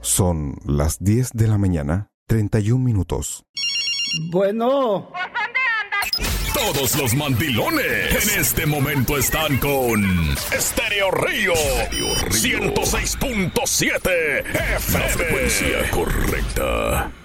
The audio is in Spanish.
Son las 10 de la mañana, 31 minutos. Bueno. ¿Pues dónde andas? Todos los mandilones en este momento están con Estéreo Río 106.7 FM. La frecuencia correcta.